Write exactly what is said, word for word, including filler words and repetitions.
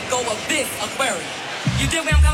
let go of this Aquarius. You dig where I'm coming